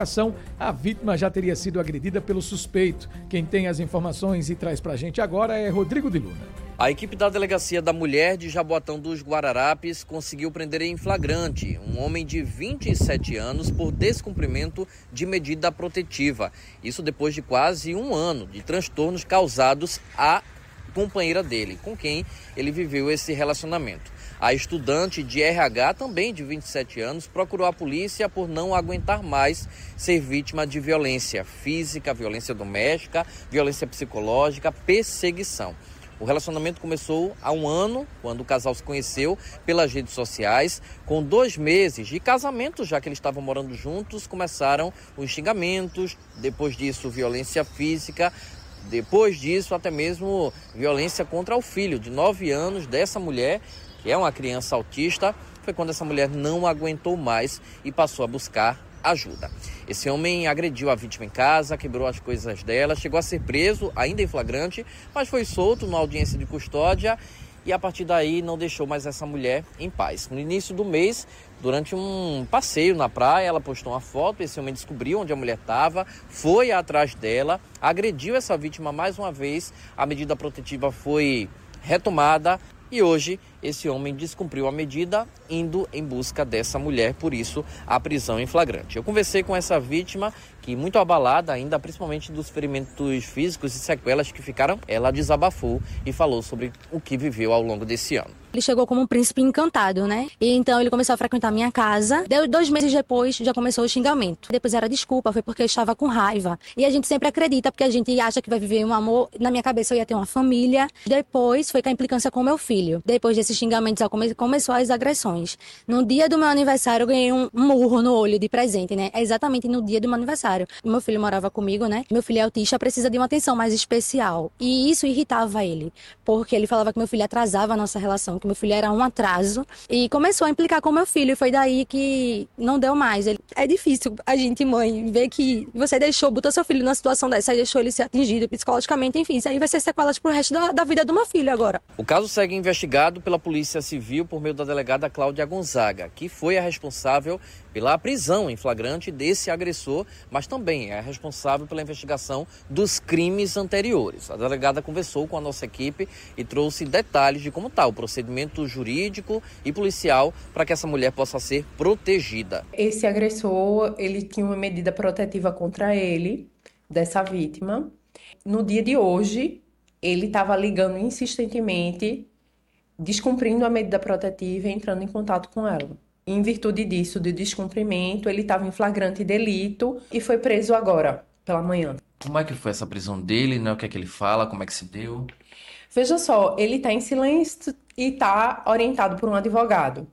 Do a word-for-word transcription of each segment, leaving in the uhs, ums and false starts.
A vítima já teria sido agredida pelo suspeito. Quem tem as informações e traz pra gente agora é Rodrigo de Luna. A equipe da Delegacia da Mulher de Jaboatão dos Guararapes conseguiu prender em flagrante um homem de vinte e sete anos por descumprimento de medida protetiva. Isso depois de quase um ano de transtornos causados à companheira dele, com quem ele viveu esse relacionamento. A estudante de R H, também de vinte e sete anos, procurou a polícia por não aguentar mais ser vítima de violência física, violência doméstica, violência psicológica, perseguição. O relacionamento começou há um ano, quando o casal se conheceu pelas redes sociais. Com dois meses de casamento, já que eles estavam morando juntos, começaram os xingamentos, depois disso violência física, depois disso até mesmo violência contra o filho de nove anos dessa mulher, que é uma criança autista. Foi quando essa mulher não aguentou mais e passou a buscar ajuda. Esse homem agrediu a vítima em casa, quebrou as coisas dela, chegou a ser preso, ainda em flagrante, mas foi solto na audiência de custódia e a partir daí não deixou mais essa mulher em paz. No início do mês, durante um passeio na praia, ela postou uma foto, esse homem descobriu onde a mulher estava, foi atrás dela, agrediu essa vítima mais uma vez, a medida protetiva foi retomada. E hoje, esse homem descumpriu a medida, indo em busca dessa mulher, por isso, a prisão em flagrante. Eu conversei com essa vítima, que muito abalada ainda, principalmente dos ferimentos físicos e sequelas que ficaram. Ela desabafou e falou sobre o que viveu ao longo desse ano. Ele chegou como um príncipe encantado, né? E então ele começou a frequentar minha casa. Deu dois meses depois, já começou o xingamento. Depois era desculpa, foi porque eu estava com raiva. E a gente sempre acredita, porque a gente acha que vai viver um amor. Na minha cabeça eu ia ter uma família. Depois foi com a implicância com meu filho. Depois desses xingamentos, come... começou as agressões. No dia do meu aniversário, eu ganhei um murro no olho de presente, né? É exatamente no dia do meu aniversário. Meu filho morava comigo, né? Meu filho é autista, precisa de uma atenção mais especial. E isso irritava ele, porque ele falava que meu filho atrasava a nossa relação, que meu filho era um atraso, e começou a implicar com meu filho, e foi daí que não deu mais. Ele... É difícil a gente, mãe, ver que você deixou, botou seu filho numa situação dessa, e deixou ele ser atingido psicologicamente, enfim, isso aí vai ser sequelas pro resto da, da vida do meu filho agora. O caso segue investigado pela Polícia Civil por meio da delegada Cláudia Gonzaga, que foi a responsável pela prisão em flagrante desse agressor, mas também é a responsável pela investigação dos crimes anteriores. A delegada conversou com a nossa equipe e trouxe detalhes de como está o procedimento jurídico e policial para que essa mulher possa ser protegida. Esse agressor, ele tinha uma medida protetiva contra ele, dessa vítima. No dia de hoje, ele estava ligando insistentemente, descumprindo a medida protetiva e entrando em contato com ela. Em virtude disso, de descumprimento, ele estava em flagrante delito e foi preso agora, pela manhã. Como é que foi essa prisão dele, né? O que é que ele fala, como é que se deu? Veja só, ele está em silêncio e está orientado por um advogado,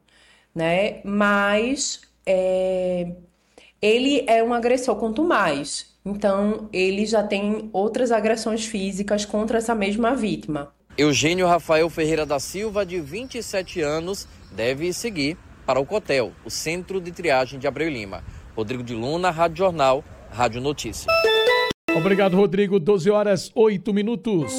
né? Mas é, ele é um agressor quanto mais. Então, ele já tem outras agressões físicas contra essa mesma vítima. Eugênio Rafael Ferreira da Silva, de vinte e sete anos, deve seguir para o COTEL, o Centro de Triagem de Abreu e Lima. Rodrigo de Luna, Rádio Jornal, Rádio Notícias. Obrigado, Rodrigo. doze horas, oito minutos.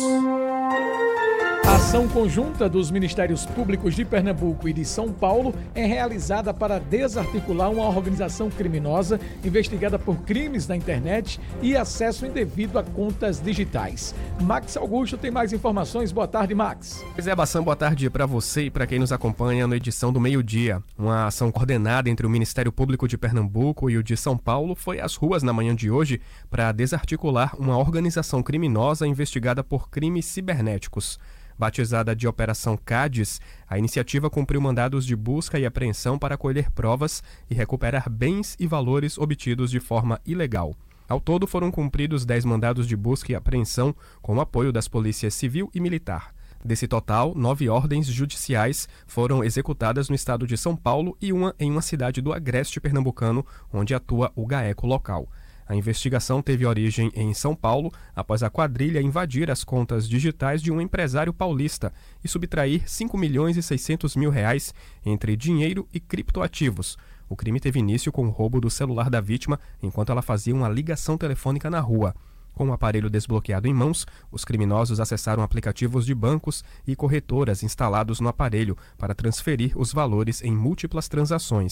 A ação conjunta dos Ministérios Públicos de Pernambuco e de São Paulo é realizada para desarticular uma organização criminosa investigada por crimes na internet e acesso indevido a contas digitais. Max Augusto tem mais informações. Boa tarde, Max. Pois é, Bassam, boa tarde para você e para quem nos acompanha na edição do meio-dia. Uma ação coordenada entre o Ministério Público de Pernambuco e o de São Paulo foi às ruas na manhã de hoje para desarticular uma organização criminosa investigada por crimes cibernéticos. Batizada de Operação Cádiz, a iniciativa cumpriu mandados de busca e apreensão para colher provas e recuperar bens e valores obtidos de forma ilegal. Ao todo, foram cumpridos dez mandados de busca e apreensão com o apoio das polícias civil e militar. Desse total, nove ordens judiciais foram executadas no estado de São Paulo e uma em uma cidade do agreste pernambucano, onde atua o GAECO local. A investigação teve origem em São Paulo, após a quadrilha invadir as contas digitais de um empresário paulista e subtrair cinco milhões e seiscentos mil reais entre dinheiro e criptoativos. O crime teve início com o roubo do celular da vítima enquanto ela fazia uma ligação telefônica na rua. Com o aparelho desbloqueado em mãos, os criminosos acessaram aplicativos de bancos e corretoras instalados no aparelho para transferir os valores em múltiplas transações.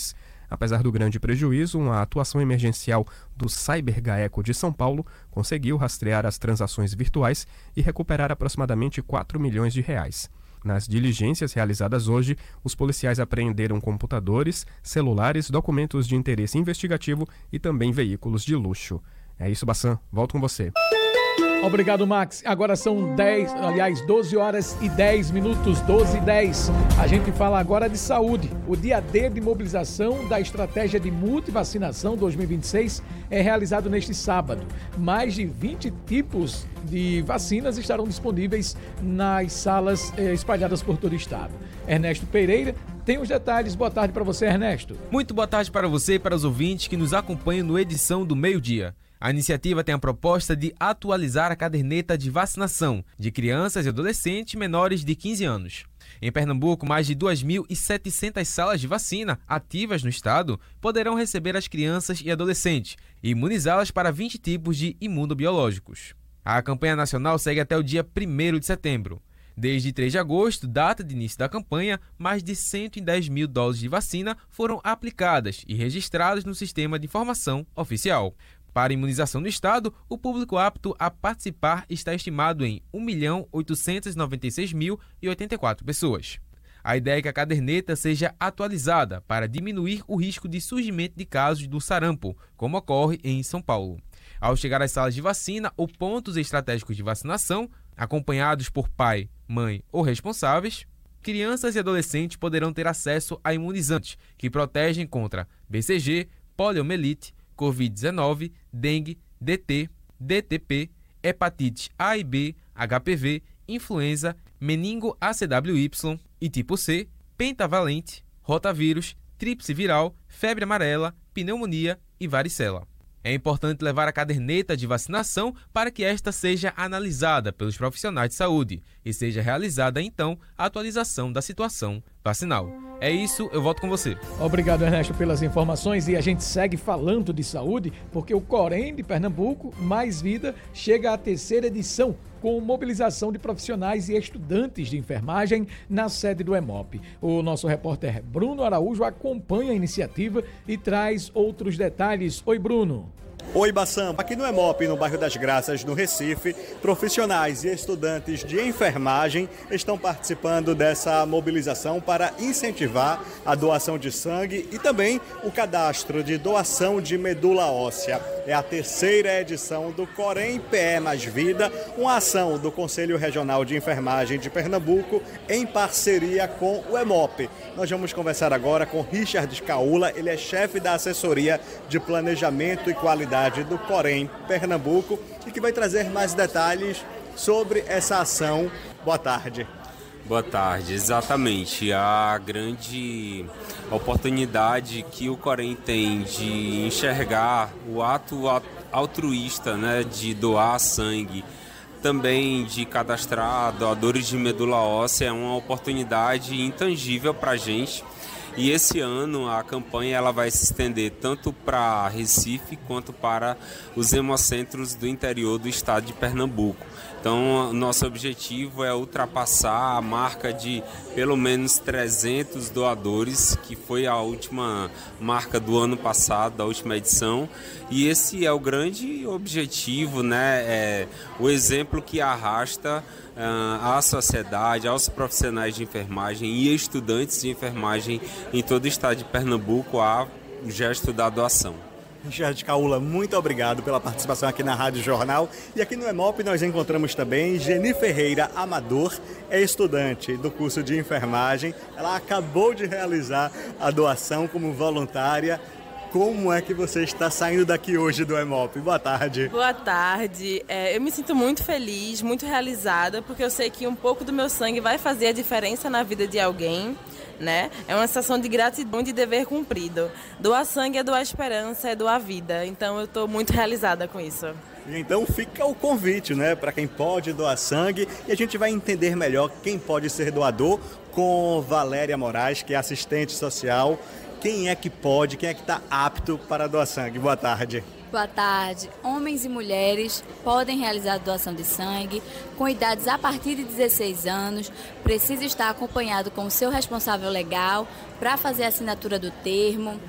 Apesar do grande prejuízo, uma atuação emergencial do CyberGaeco de São Paulo conseguiu rastrear as transações virtuais e recuperar aproximadamente quatro milhões de reais. Nas diligências realizadas hoje, os policiais apreenderam computadores, celulares, documentos de interesse investigativo e também veículos de luxo. É isso, Bassan. Volto com você. Obrigado, Max. Agora são dez, aliás, doze horas e dez minutos, doze e dez. A gente fala agora de saúde. O dia D de mobilização da estratégia de multivacinação dois mil e vinte e seis é realizado neste sábado. Mais de vinte tipos de vacinas estarão disponíveis nas salas eh, espalhadas por todo o estado. Ernesto Pereira tem os detalhes. Boa tarde para você, Ernesto. Muito boa tarde para você e para os ouvintes que nos acompanham no Edição do Meio-Dia. A iniciativa tem a proposta de atualizar a caderneta de vacinação de crianças e adolescentes menores de quinze anos. Em Pernambuco, mais de duas mil e setecentas salas de vacina ativas no estado poderão receber as crianças e adolescentes e imunizá-las para vinte tipos de imunobiológicos. A campanha nacional segue até o dia primeiro de setembro. Desde três de agosto, data de início da campanha, mais de cento e dez mil doses de vacina foram aplicadas e registradas no Sistema de Informação Oficial. Para a imunização no estado, o público apto a participar está estimado em um milhão oitocentos e noventa e seis mil e oitenta e quatro pessoas. A ideia é que a caderneta seja atualizada para diminuir o risco de surgimento de casos do sarampo, como ocorre em São Paulo. Ao chegar às salas de vacina ou pontos estratégicos de vacinação, acompanhados por pai, mãe ou responsáveis, crianças e adolescentes poderão ter acesso a imunizantes que protegem contra B C G, poliomielite, covid dezenove, dengue, D T, D T P, hepatite A e B, H P V, influenza, meningo A C W Y e tipo C, pentavalente, rotavírus, tríplice viral, febre amarela, pneumonia e varicela. É importante levar a caderneta de vacinação para que esta seja analisada pelos profissionais de saúde e seja realizada, então, a atualização da situação vacinal. É isso, eu volto com você. Obrigado, Ernesto, pelas informações. E a gente segue falando de saúde, porque o Corém de Pernambuco, Mais Vida, chega à terceira edição, com mobilização de profissionais e estudantes de enfermagem na sede do EMOP. O nosso repórter Bruno Araújo acompanha a iniciativa e traz outros detalhes. Oi, Bruno. Oi, Bassan. Aqui no EMOP, no bairro das Graças, no Recife, profissionais e estudantes de enfermagem estão participando dessa mobilização para incentivar a doação de sangue e também o cadastro de doação de medula óssea. É a terceira edição do Corém P E Mais Vida, uma ação do Conselho Regional de Enfermagem de Pernambuco em parceria com o EMOP. Nós vamos conversar agora com Richard Caula, ele é chefe da assessoria de planejamento e qualidade do Corém Pernambuco e que vai trazer mais detalhes sobre essa ação. Boa tarde. Boa tarde, exatamente. A grande oportunidade que o Corém tem de enxergar o ato altruísta, né, de doar sangue, também de cadastrar doadores de medula óssea, é uma oportunidade intangível para a gente. E esse ano a campanha ela vai se estender tanto para Recife quanto para os hemocentros do interior do estado de Pernambuco. Então, nosso objetivo é ultrapassar a marca de pelo menos trezentos doadores, que foi a última marca do ano passado, da última edição. E esse é o grande objetivo, né? É o exemplo que arrasta uh, a sociedade, aos profissionais de enfermagem e estudantes de enfermagem em todo o estado de Pernambuco a o gesto da doação. Richard Caula, muito obrigado pela participação aqui na Rádio Jornal. E aqui no EMOP nós encontramos também Geni Ferreira Amador, é estudante do curso de enfermagem. Ela acabou de realizar a doação como voluntária. Como é que você está saindo daqui hoje do EMOP? Boa tarde. Boa tarde. É, eu me sinto muito feliz, muito realizada, porque eu sei que um pouco do meu sangue vai fazer a diferença na vida de alguém. Né? É uma sensação de gratidão e de dever cumprido. Doar sangue é doar esperança, é doar vida. Então eu estou muito realizada com isso. Então fica o convite, né, para quem pode doar sangue. E a gente vai entender melhor quem pode ser doador com Valéria Moraes, que é assistente social. Quem é que pode, quem é que está apto para doar sangue? Boa tarde. Boa tarde. Homens e mulheres podem realizar a doação de sangue com idades a partir de dezesseis anos. Precisa estar acompanhado com o seu responsável legal para fazer a assinatura do termo.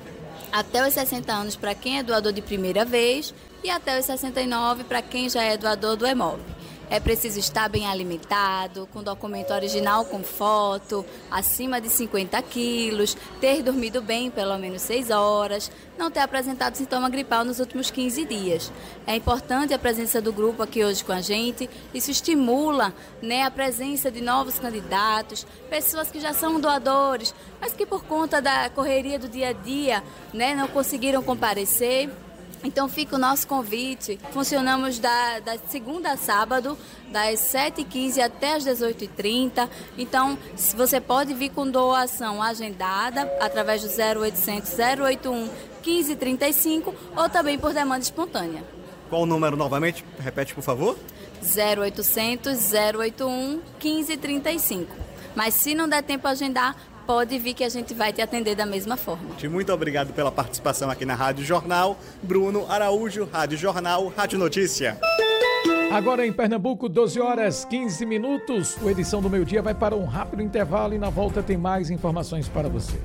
até os sessenta anos para quem é doador de primeira vez e até os sessenta e nove para quem já é doador do Hemop. É preciso estar bem alimentado, com documento original com foto, acima de cinquenta quilos, ter dormido bem pelo menos seis horas, não ter apresentado sintoma gripal nos últimos quinze dias. É importante a presença do grupo aqui hoje com a gente, isso estimula, né, a presença de novos candidatos, pessoas que já são doadores, mas que por conta da correria do dia a dia, né, não conseguiram comparecer. Então fica o nosso convite. Funcionamos da, da segunda a sábado, das sete e quinze até as dezoito e trinta. Então você pode vir com doação agendada através do zero oitocentos, zero oitenta e um, quinze trinta e cinco ou também por demanda espontânea. Qual o número novamente? Repete, por favor. zero oitocentos, zero oitenta e um, quinze trinta e cinco. Mas se não der tempo a agendar, pode vir que a gente vai te atender da mesma forma. Muito obrigado pela participação aqui na Rádio Jornal. Bruno Araújo, Rádio Jornal, Rádio Notícia. Agora em Pernambuco, doze horas, quinze minutos. O Edição do Meio Dia vai para um rápido intervalo e na volta tem mais informações para você.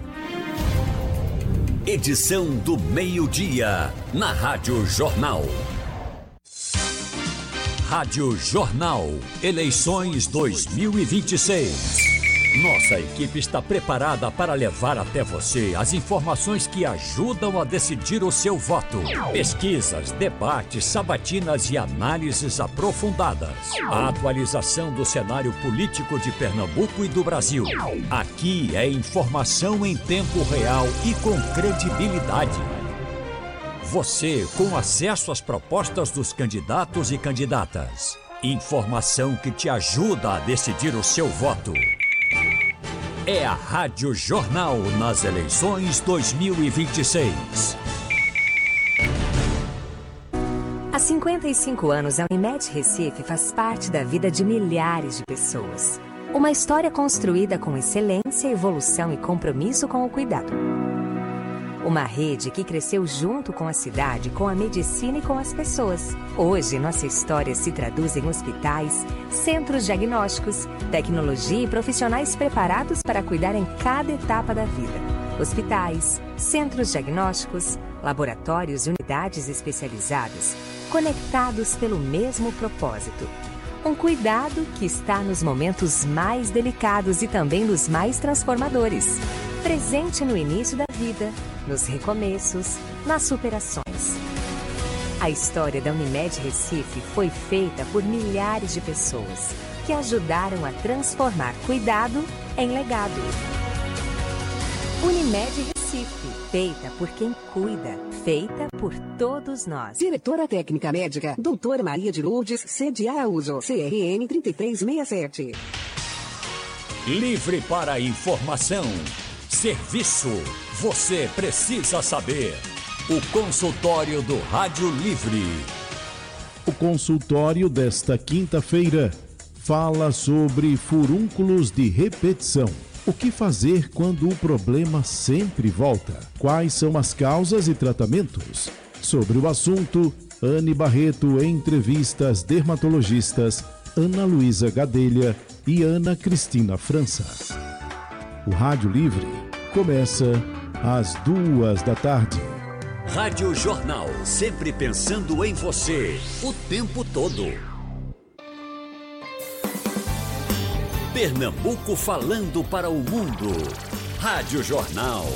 Edição do Meio Dia, na Rádio Jornal. Rádio Jornal, eleições dois mil e vinte e seis. Nossa equipe está preparada para levar até você as informações que ajudam a decidir o seu voto. Pesquisas, debates, sabatinas e análises aprofundadas. A atualização do cenário político de Pernambuco e do Brasil. Aqui é informação em tempo real e com credibilidade. Você com acesso às propostas dos candidatos e candidatas. Informação que te ajuda a decidir o seu voto. É a Rádio Jornal nas eleições dois mil e vinte e seis. Há cinquenta e cinco anos, a Unimed Recife faz parte da vida de milhares de pessoas. Uma história construída com excelência, evolução e compromisso com o cuidado. Uma rede que cresceu junto com a cidade, com a medicina e com as pessoas. Hoje, nossa história se traduz em hospitais, centros diagnósticos, tecnologia e profissionais preparados para cuidar em cada etapa da vida. Hospitais, centros diagnósticos, laboratórios e unidades especializadas, conectados pelo mesmo propósito. Um cuidado que está nos momentos mais delicados e também nos mais transformadores. Presente no início da vida, nos recomeços, nas superações. A história da Unimed Recife foi feita por milhares de pessoas que ajudaram a transformar cuidado em legado. Unimed Recife, feita por quem cuida, feita por todos nós. Diretora Técnica Médica, doutora Maria de Lourdes, C D Araújo, C R N trinta e três sessenta e sete. Livre para informação. Serviço. Você precisa saber. O consultório do Rádio Livre. O consultório desta quinta-feira fala sobre furúnculos de repetição. O que fazer quando o problema sempre volta? Quais são as causas e tratamentos? Sobre o assunto, Anne Barreto entrevista as dermatologistas Ana Luísa Gadelha e Ana Cristina França. O Rádio Livre começa às duas da tarde. Rádio Jornal, sempre pensando em você, o tempo todo. Pernambuco falando para o mundo. Rádio Jornal.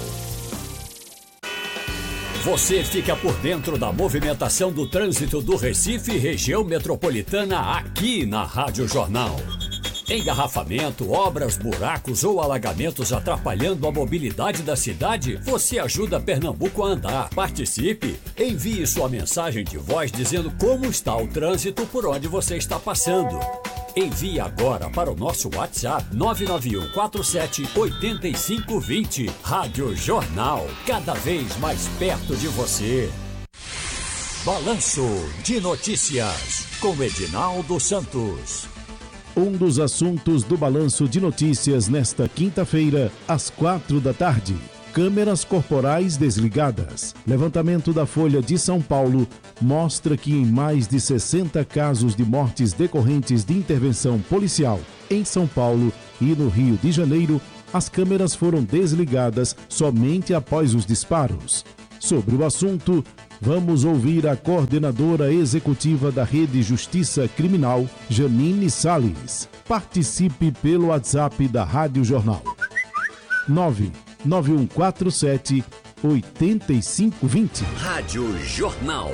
Você fica por dentro da movimentação do trânsito do Recife e região metropolitana aqui na Rádio Jornal. Engarrafamento, obras, buracos ou alagamentos atrapalhando a mobilidade da cidade? Você ajuda Pernambuco a andar. Participe! Envie sua mensagem de voz dizendo como está o trânsito por onde você está passando. Envie agora para o nosso WhatsApp nove nove um quatro sete oito cinco dois zero. Rádio Jornal, cada vez mais perto de você. Balanço de Notícias, com Edinaldo Santos. Um dos assuntos do Balanço de Notícias nesta quinta-feira, às quatro da tarde. Câmeras corporais desligadas. Levantamento da Folha de São Paulo mostra que em mais de sessenta casos de mortes decorrentes de intervenção policial em São Paulo e no Rio de Janeiro, As câmeras foram desligadas somente após os disparos. Sobre o assunto, vamos ouvir a coordenadora executiva da Rede Justiça Criminal, Janine Salles. Participe pelo WhatsApp da Rádio Jornal. nove nove um quatro sete oito cinco dois zero. Rádio Jornal.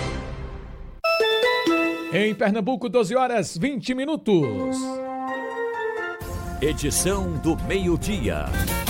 Em Pernambuco, doze horas vinte minutos. Edição do meio-dia.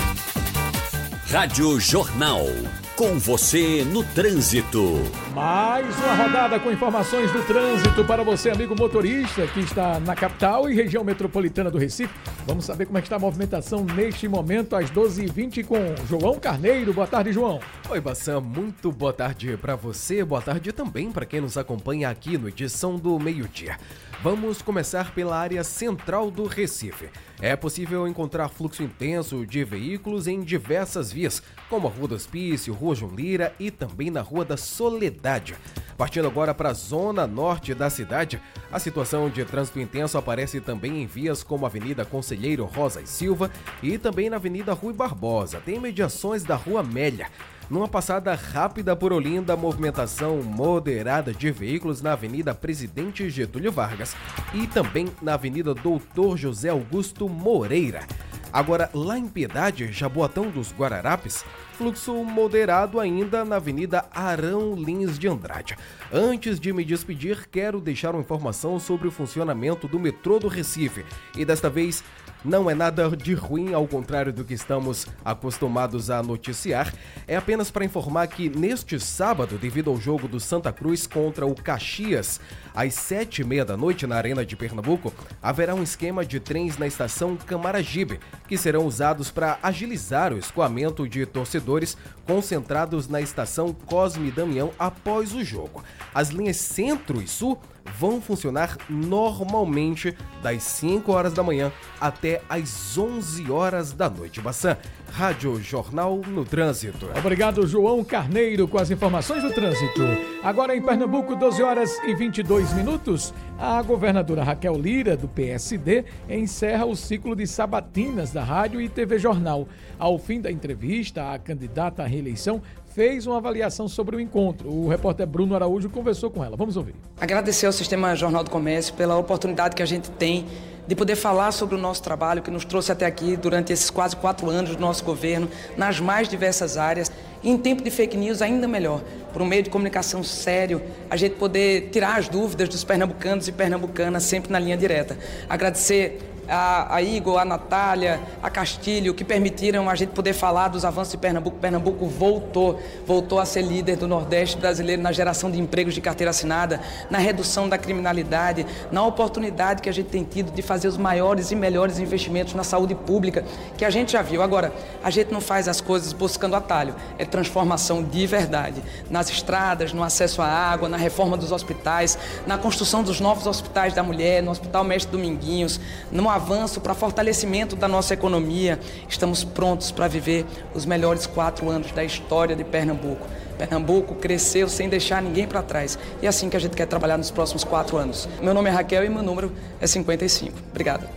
Rádio Jornal. Com você no trânsito. Mais uma rodada com informações do trânsito para você, amigo motorista, que está na capital e região metropolitana do Recife. Vamos saber como é que está a movimentação neste momento, às doze e vinte, com João Carneiro. Boa tarde, João. Oi, Bassam. Muito boa tarde para você. Boa tarde também para quem nos acompanha aqui no Edição do Meio-Dia. Vamos começar pela área central do Recife. É possível encontrar fluxo intenso de veículos em diversas vias, como a Rua do Hospício, Rua João Lira e também na Rua da Soledade. Partindo agora para a zona norte da cidade, a situação de trânsito intenso aparece também em vias como a Avenida Conselheiro Rosa e Silva e também na Avenida Rui Barbosa, tem mediações da Rua Amélia. Numa passada rápida por Olinda, movimentação moderada de veículos na Avenida Presidente Getúlio Vargas e também na Avenida Doutor José Augusto Moreira. Agora, lá em Piedade, Jaboatão dos Guararapes, fluxo moderado ainda na Avenida Arão Lins de Andrade. Antes de me despedir, quero deixar uma informação sobre o funcionamento do metrô do Recife. E desta vez, não é nada de ruim, ao contrário do que estamos acostumados a noticiar. É apenas para informar que neste sábado, devido ao jogo do Santa Cruz contra o Caxias, às sete e meia da noite na Arena de Pernambuco, haverá um esquema de trens na estação Camaragibe, que serão usados para agilizar o escoamento de torcedores concentrados na estação Cosme Damião após o jogo. As linhas Centro e Sul vão funcionar normalmente das cinco horas da manhã até as onze horas da noite. Bassam, Rádio Jornal no Trânsito. Obrigado, João Carneiro, com as informações do trânsito. Agora em Pernambuco, doze horas e vinte e dois minutos, a governadora Raquel Lira, do P S D, encerra o ciclo de sabatinas da Rádio e T V Jornal. Ao fim da entrevista, a candidata à reeleição fez uma avaliação sobre o encontro. O repórter Bruno Araújo conversou com ela. Vamos ouvir. Agradecer ao Sistema Jornal do Comércio pela oportunidade que a gente tem de poder falar sobre o nosso trabalho que nos trouxe até aqui durante esses quase quatro anos do nosso governo, nas mais diversas áreas. E em tempo de fake news, ainda melhor, por um meio de comunicação sério, a gente poder tirar as dúvidas dos pernambucanos e pernambucanas sempre na linha direta. Agradecer a, a Igor, a Natália, a Castilho, que permitiram a gente poder falar dos avanços de Pernambuco. Pernambuco voltou, voltou a ser líder do Nordeste brasileiro na geração de empregos de carteira assinada, na redução da criminalidade, na oportunidade que a gente tem tido de fazer os maiores e melhores investimentos na saúde pública, que a gente já viu. Agora, a gente não faz as coisas buscando atalho, é transformação de verdade. Nas estradas, no acesso à água, na reforma dos hospitais, na construção dos novos hospitais da mulher, no Hospital Mestre Dominguinhos, no avanço para fortalecimento da nossa economia. Estamos prontos para viver os melhores quatro anos da história de Pernambuco. Pernambuco cresceu sem deixar ninguém para trás. E é assim que a gente quer trabalhar nos próximos quatro anos. Meu nome é Raquel e meu número é cinquenta e cinco. Obrigado.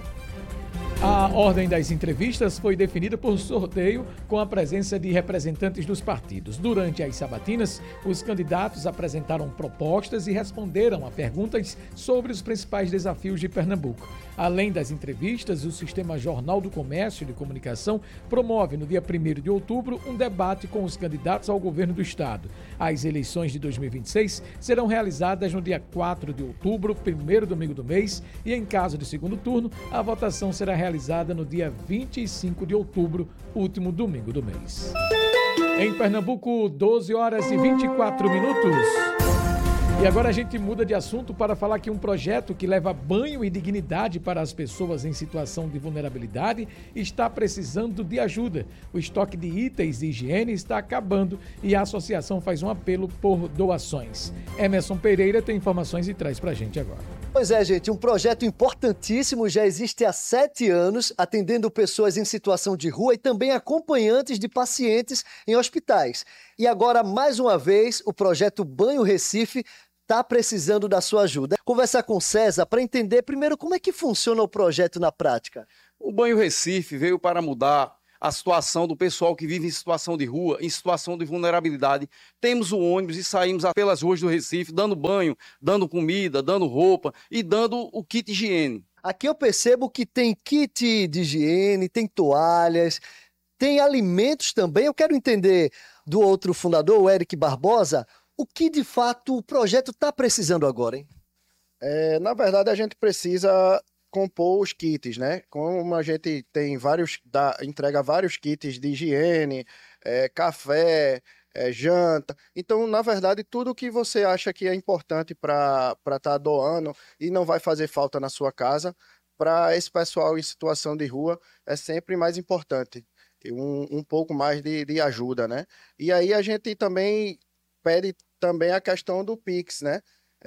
A ordem das entrevistas foi definida por sorteio com a presença de representantes dos partidos. Durante as sabatinas, os candidatos apresentaram propostas e responderam a perguntas sobre os principais desafios de Pernambuco. Além das entrevistas, o Sistema Jornal do Comércio e de Comunicação promove no dia primeiro de outubro um debate com os candidatos ao governo do estado. As eleições de dois mil e vinte e seis serão realizadas no dia quatro de outubro, primeiro domingo do mês, e em caso de segundo turno, a votação será realizada realizada no dia vinte e cinco de outubro, último domingo do mês. Em Pernambuco, doze horas e vinte e quatro minutos. E agora a gente muda de assunto para falar que um projeto que leva banho e dignidade para as pessoas em situação de vulnerabilidade está precisando de ajuda. O estoque de itens de higiene está acabando e a associação faz um apelo por doações. Emerson Pereira tem informações e traz para a gente agora. Pois é, gente, um projeto importantíssimo, já existe há sete anos, atendendo pessoas em situação de rua e também acompanhantes de pacientes em hospitais. E agora, mais uma vez, o projeto Banho Recife está precisando da sua ajuda. Conversar com César para entender primeiro como é que funciona o projeto na prática. O Banho Recife veio para mudar a situação do pessoal que vive em situação de rua, em situação de vulnerabilidade. Temos o ônibus e saímos pelas ruas do Recife, dando banho, dando comida, dando roupa e dando o kit higiene. Aqui eu percebo que tem kit de higiene, tem toalhas, tem alimentos também. Eu quero entender do outro fundador, o Eric Barbosa, o que de fato o projeto está precisando agora, hein? É, na verdade, a gente precisa compor os kits, né? Como a gente tem vários, dá, entrega vários kits de higiene, é, café, é, janta. Então, na verdade, tudo que você acha que é importante para estar tá doando e não vai fazer falta na sua casa, para esse pessoal em situação de rua, é sempre mais importante. Um, um pouco mais de, de ajuda, né? E aí a gente também pede também a questão do Pix, né?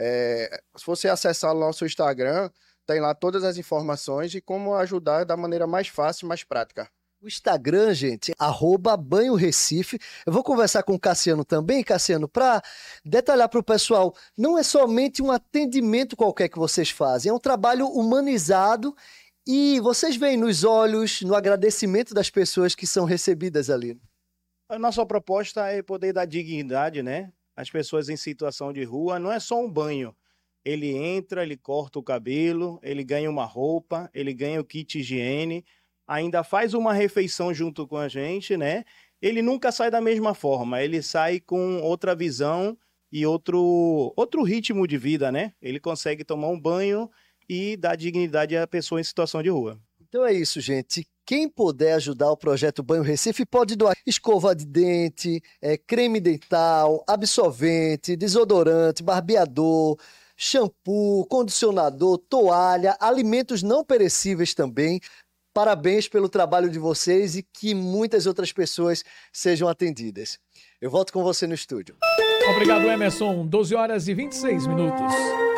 É, se você acessar o nosso Instagram, tem lá todas as informações de como ajudar da maneira mais fácil e mais prática. O Instagram, gente, arroba Banho Recife. Eu vou conversar com o Cassiano também, Cassiano, para detalhar para o pessoal, não é somente um atendimento qualquer que vocês fazem, é um trabalho humanizado e vocês veem nos olhos, no agradecimento das pessoas que são recebidas ali. A nossa proposta é poder dar dignidade, né? As pessoas em situação de rua, não é só um banho. Ele entra, ele corta o cabelo, ele ganha uma roupa, ele ganha o kit higiene, ainda faz uma refeição junto com a gente, né? Ele nunca sai da mesma forma, ele sai com outra visão e outro, outro ritmo de vida, né? Ele consegue tomar um banho e dar dignidade à pessoa em situação de rua. Então é isso, gente. Quem puder ajudar o projeto Banho Recife pode doar escova de dente, é, creme dental, absorvente, desodorante, barbeador, shampoo, condicionador, toalha, alimentos não perecíveis também. Parabéns pelo trabalho de vocês e que muitas outras pessoas sejam atendidas. Eu volto com você no estúdio. Obrigado, Emerson. doze horas e vinte e seis minutos.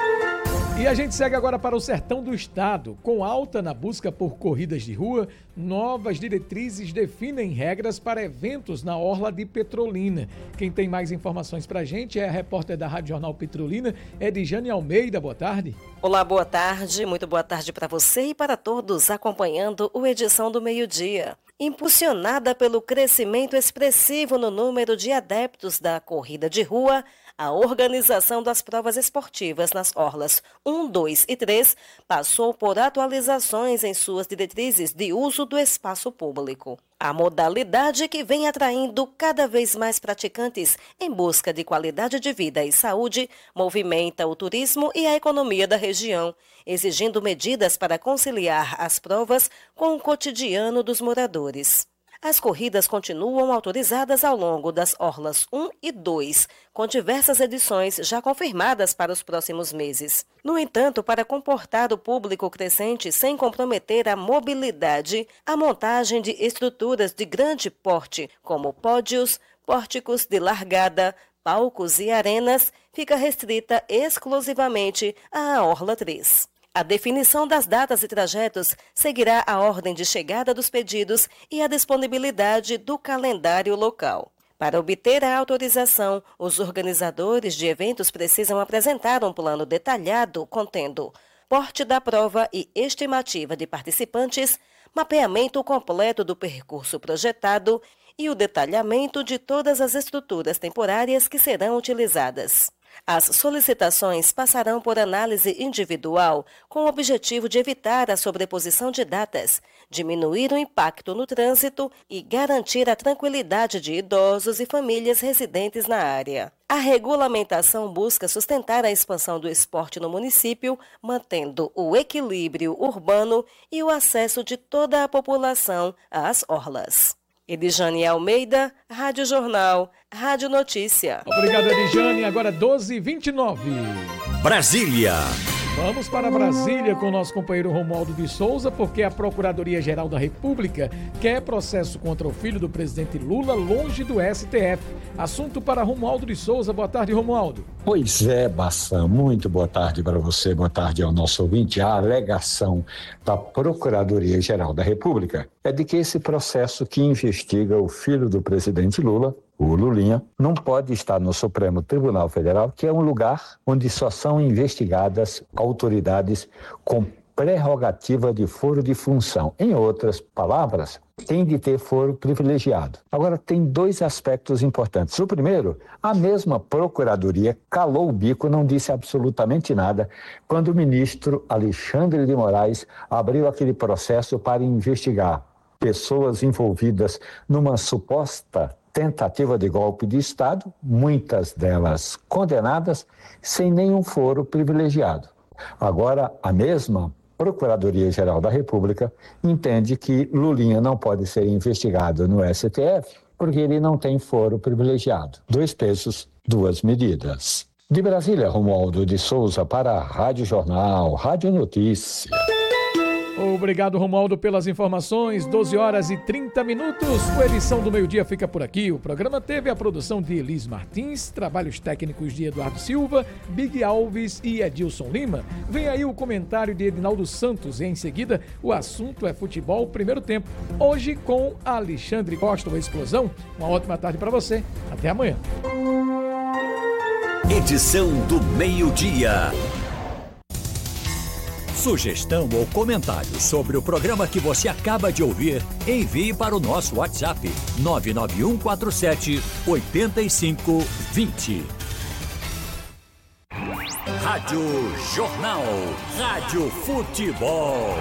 E a gente segue agora para o sertão do estado. Com alta na busca por corridas de rua, novas diretrizes definem regras para eventos na orla de Petrolina. Quem tem mais informações para a gente é a repórter da Rádio Jornal Petrolina, Edjane Almeida. Boa tarde. Olá, boa tarde. Muito boa tarde para você e para todos acompanhando o Edição do Meio-Dia. Impulsionada pelo crescimento expressivo no número de adeptos da corrida de rua, a organização das provas esportivas nas orlas um, dois e três passou por atualizações em suas diretrizes de uso do espaço público. A modalidade que vem atraindo cada vez mais praticantes em busca de qualidade de vida e saúde movimenta o turismo e a economia da região, exigindo medidas para conciliar as provas com o cotidiano dos moradores. As corridas continuam autorizadas ao longo das orlas um e dois, com diversas edições já confirmadas para os próximos meses. No entanto, para comportar o público crescente sem comprometer a mobilidade, a montagem de estruturas de grande porte, como pódios, pórticos de largada, palcos e arenas, fica restrita exclusivamente à Orla três. A definição das datas e trajetos seguirá a ordem de chegada dos pedidos e a disponibilidade do calendário local. Para obter a autorização, os organizadores de eventos precisam apresentar um plano detalhado contendo porte da prova e estimativa de participantes, mapeamento completo do percurso projetado e o detalhamento de todas as estruturas temporárias que serão utilizadas. As solicitações passarão por análise individual com o objetivo de evitar a sobreposição de datas, diminuir o impacto no trânsito e garantir a tranquilidade de idosos e famílias residentes na área. A regulamentação busca sustentar a expansão do esporte no município, mantendo o equilíbrio urbano e o acesso de toda a população às orlas. Edjane Almeida, Rádio Jornal, Rádio Notícia. Obrigado, Edjane. Agora doze e vinte e nove. Brasília. Vamos para Brasília com o nosso companheiro Romualdo de Souza, porque a Procuradoria-Geral da República quer processo contra o filho do presidente Lula longe do S T F. Assunto para Romualdo de Souza. Boa tarde, Romualdo. Pois é, Bassan, muito boa tarde para você, boa tarde ao nosso ouvinte. A alegação da Procuradoria-Geral da República é de que esse processo que investiga o filho do presidente Lula, o Lulinha, não pode estar no Supremo Tribunal Federal, que é um lugar onde só são investigadas autoridades com prerrogativa de foro de função. Em outras palavras, tem de ter foro privilegiado. Agora, tem dois aspectos importantes. O primeiro, a mesma Procuradoria calou o bico, não disse absolutamente nada, quando o ministro Alexandre de Moraes abriu aquele processo para investigar pessoas envolvidas numa suposta tentativa de golpe de Estado, muitas delas condenadas, sem nenhum foro privilegiado. Agora, a mesma Procuradoria-Geral da República entende que Lulinha não pode ser investigado no S T F porque ele não tem foro privilegiado. Dois pesos, duas medidas. De Brasília, Romualdo de Souza para a Rádio Jornal, Rádio Notícia. Obrigado, Romualdo, pelas informações. doze horas e trinta minutos. A edição do meio-dia fica por aqui. O programa teve a produção de Elis Martins, trabalhos técnicos de Eduardo Silva, Big Alves e Edilson Lima. Vem aí o comentário de Edinaldo Santos e em seguida o assunto é futebol primeiro tempo. Hoje com Alexandre Costa, o Explosão. Uma ótima tarde para você. Até amanhã. Edição do meio-dia. Sugestão ou comentário sobre o programa que você acaba de ouvir, envie para o nosso WhatsApp nove nove um quatro sete oito cinco dois zero. Rádio Jornal, Rádio Futebol.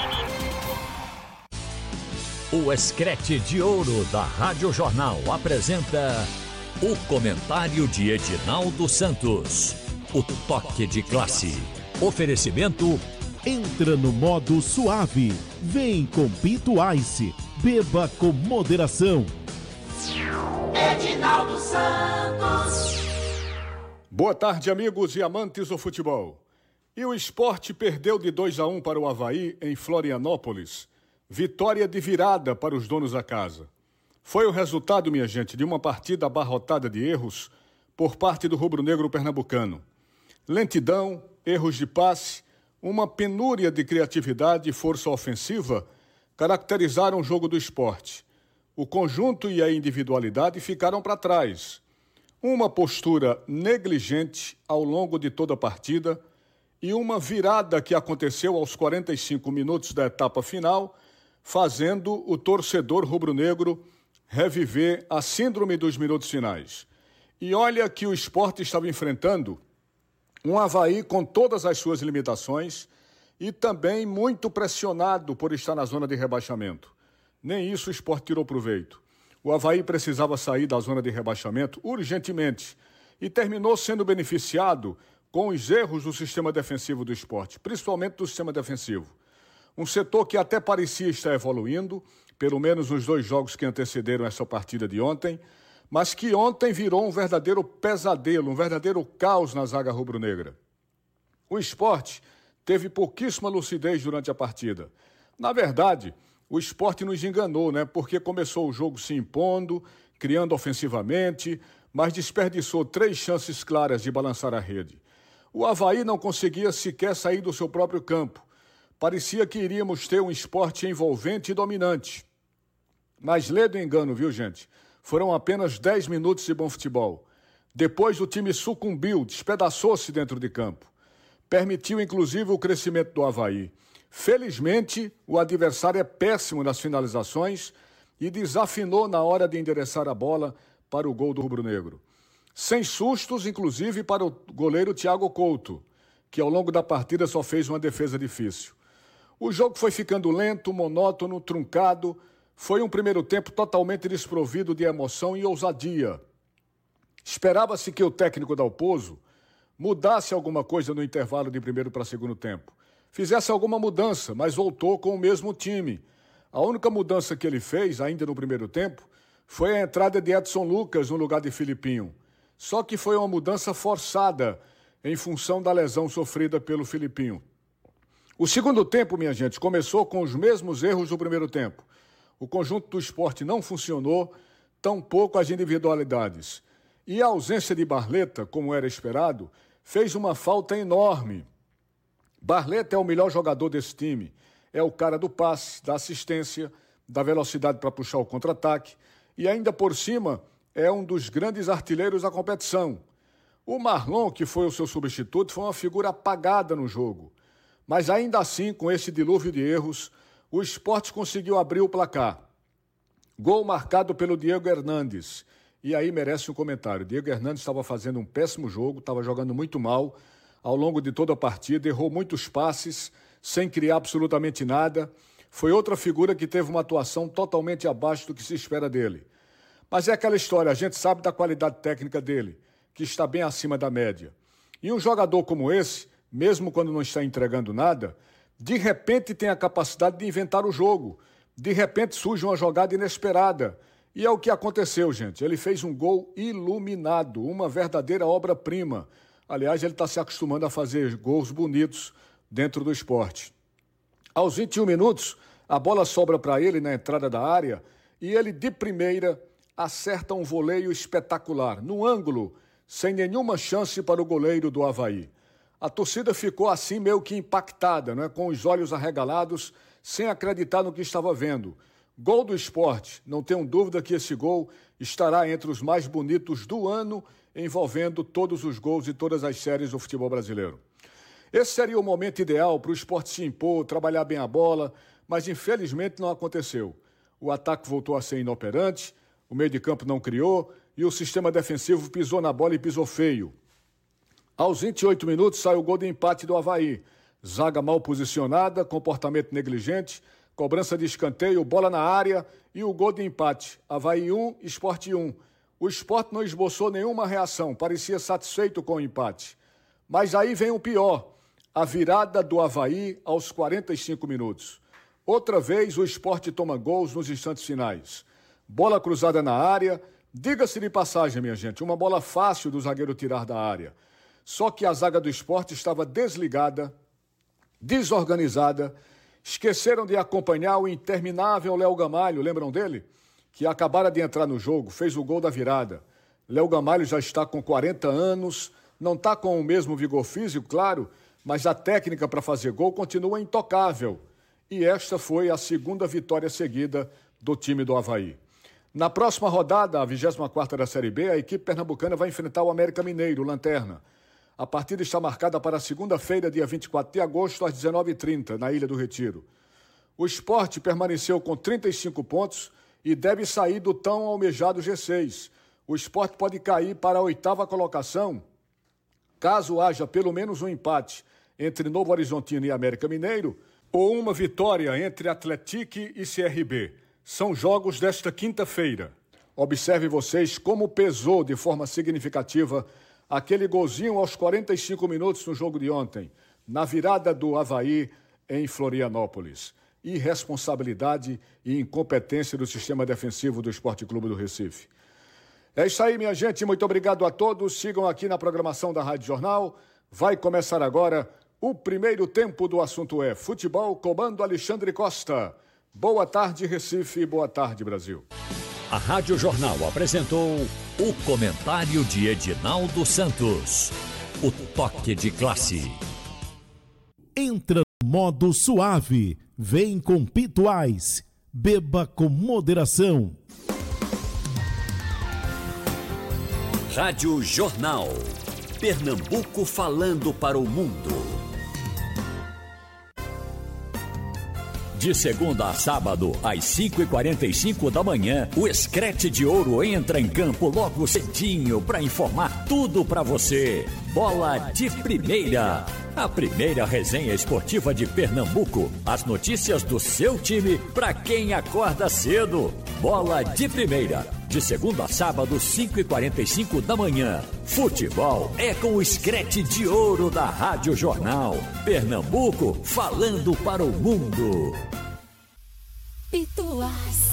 O Escrete de Ouro da Rádio Jornal apresenta o comentário de Edinaldo Santos. O toque de classe. Oferecimento. Entra no modo suave. Vem com Pinto Ice. Beba com moderação. Edinaldo Santos. Boa tarde, amigos e amantes do futebol. E o Sport perdeu de dois a um para o Avaí em Florianópolis. Vitória de virada para os donos da casa. Foi o resultado, minha gente, de uma partida abarrotada de erros por parte do rubro-negro pernambucano. Lentidão, erros de passe, uma penúria de criatividade e força ofensiva caracterizaram o jogo do Sport. O conjunto e a individualidade ficaram para trás. Uma postura negligente ao longo de toda a partida e uma virada que aconteceu aos quarenta e cinco minutos da etapa final, fazendo o torcedor rubro-negro reviver a síndrome dos minutos finais. E olha que o Sport estava enfrentando um Avaí com todas as suas limitações e também muito pressionado por estar na zona de rebaixamento. Nem isso o Sport tirou proveito. O Avaí precisava sair da zona de rebaixamento urgentemente e terminou sendo beneficiado com os erros do sistema defensivo do Sport, principalmente do sistema defensivo. Um setor que até parecia estar evoluindo, pelo menos nos dois jogos que antecederam essa partida de ontem, mas que ontem virou um verdadeiro pesadelo, um verdadeiro caos na zaga rubro-negra. O Sport teve pouquíssima lucidez durante a partida. Na verdade, o Sport nos enganou, né? Porque começou o jogo se impondo, criando ofensivamente, mas desperdiçou três chances claras de balançar a rede. O Avaí não conseguia sequer sair do seu próprio campo. Parecia que iríamos ter um Sport envolvente e dominante. Mas lê do engano, viu, gente? Foram apenas dez minutos de bom futebol. Depois o time sucumbiu, despedaçou-se dentro de campo. Permitiu, inclusive, o crescimento do Avaí. Felizmente, o adversário é péssimo nas finalizações e desafinou na hora de endereçar a bola para o gol do rubro-negro. Sem sustos, inclusive, para o goleiro Thiago Couto, que ao longo da partida só fez uma defesa difícil. O jogo foi ficando lento, monótono, truncado. Foi um primeiro tempo totalmente desprovido de emoção e ousadia. Esperava-se que o técnico Dalpozo mudasse alguma coisa no intervalo de primeiro para segundo tempo. Fizesse alguma mudança, mas voltou com o mesmo time. A única mudança que ele fez, ainda no primeiro tempo, foi a entrada de Edson Lucas no lugar de Filipinho. Só que foi uma mudança forçada em função da lesão sofrida pelo Filipinho. O segundo tempo, minha gente, começou com os mesmos erros do primeiro tempo. O conjunto do Sport não funcionou, tampouco as individualidades. E a ausência de Barleta, como era esperado, fez uma falta enorme. Barleta é o melhor jogador desse time. É o cara do passe, da assistência, da velocidade para puxar o contra-ataque. E ainda por cima, é um dos grandes artilheiros da competição. O Marlon, que foi o seu substituto, foi uma figura apagada no jogo. Mas ainda assim, com esse dilúvio de erros, o Sport conseguiu abrir o placar. Gol marcado pelo Diego Hernandes. E aí merece um comentário. Diego Hernandes estava fazendo um péssimo jogo, estava jogando muito mal ao longo de toda a partida, errou muitos passes, sem criar absolutamente nada. Foi outra figura que teve uma atuação totalmente abaixo do que se espera dele. Mas é aquela história, a gente sabe da qualidade técnica dele, que está bem acima da média. E um jogador como esse, mesmo quando não está entregando nada, de repente tem a capacidade de inventar o jogo. De repente surge uma jogada inesperada. E é o que aconteceu, gente. Ele fez um gol iluminado, uma verdadeira obra-prima. Aliás, ele está se acostumando a fazer gols bonitos dentro do esporte. Aos vinte e um minutos, a bola sobra para ele na entrada da área e ele, de primeira, acerta um voleio espetacular, no ângulo, sem nenhuma chance para o goleiro do Avaí. A torcida ficou assim meio que impactada, né? Com os olhos arregalados, sem acreditar no que estava vendo. Gol do Sport, não tenho dúvida que esse gol estará entre os mais bonitos do ano, envolvendo todos os gols e todas as séries do futebol brasileiro. Esse seria o momento ideal para o Sport se impor, trabalhar bem a bola, mas infelizmente não aconteceu. O ataque voltou a ser inoperante, o meio de campo não criou e o sistema defensivo pisou na bola e pisou feio. Aos vinte e oito minutos sai o gol de empate do Avaí. Zaga mal posicionada, comportamento negligente, cobrança de escanteio, bola na área e o gol de empate. Avaí um, Sport um. O Sport não esboçou nenhuma reação, parecia satisfeito com o empate. Mas aí vem o pior, a virada do Avaí aos quarenta e cinco minutos. Outra vez o Sport toma gols nos instantes finais. Bola cruzada na área, diga-se de passagem, minha gente, uma bola fácil do zagueiro tirar da área. Só que a zaga do Sport estava desligada, desorganizada, esqueceram de acompanhar o interminável Léo Gamalho, lembram dele? Que acabara de entrar no jogo, fez o gol da virada. Léo Gamalho já está com quarenta anos, não está com o mesmo vigor físico, claro, mas a técnica para fazer gol continua intocável. E esta foi a segunda vitória seguida do time do Avaí. Na próxima rodada, a vigésima quarta da Série B, a equipe pernambucana vai enfrentar o América Mineiro, Lanterna. A partida está marcada para segunda-feira, dia vinte e quatro de agosto, às dezenove e trinta, na Ilha do Retiro. O Sport permaneceu com trinta e cinco pontos e deve sair do tão almejado G seis. O Sport pode cair para a oitava colocação, caso haja pelo menos um empate entre Novo Horizontino e América Mineiro, ou uma vitória entre Atlético e C R B. São jogos desta quinta-feira. Observe vocês como pesou de forma significativa aquele golzinho aos quarenta e cinco minutos no jogo de ontem, na virada do Avaí em Florianópolis. Irresponsabilidade e incompetência do sistema defensivo do Esporte Clube do Recife. É isso aí, minha gente. Muito obrigado a todos. Sigam aqui na programação da Rádio Jornal. Vai começar agora o primeiro tempo do assunto é futebol, comando Alexandre Costa. Boa tarde, Recife. Boa tarde, Brasil. A Rádio Jornal apresentou o comentário de Edinaldo Santos. O toque de classe. Entra no modo suave. Vem com Pituais. Beba com moderação. Rádio Jornal. Pernambuco falando para o mundo. De segunda a sábado, às cinco e quarenta e cinco da manhã, o Escrete de Ouro entra em campo logo cedinho para informar tudo para você. Bola de Primeira, a primeira resenha esportiva de Pernambuco. As notícias do seu time para quem acorda cedo. Bola de Primeira, de segunda a sábado, cinco e quarenta e cinco da manhã. Futebol é com o Escrete de Ouro da Rádio Jornal. Pernambuco falando para o mundo. Pituás.